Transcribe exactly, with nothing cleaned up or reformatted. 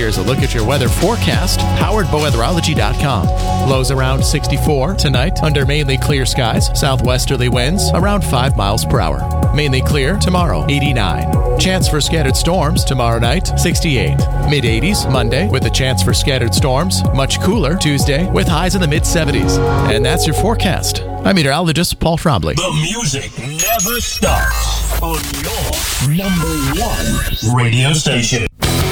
Here's a look at your weather forecast, powered by weatherology dot com. Lows around sixty-four tonight under mainly clear skies. Southwesterly winds around five miles per hour. Mainly clear tomorrow, eighty-nine. Chance for scattered storms tomorrow night, sixty-eight. Mid-eighties Monday with a chance for scattered storms. Much cooler Tuesday with highs in the mid-seventies. And that's your forecast. I'm meteorologist Paul Trombley. The music never stops on your number one radio station.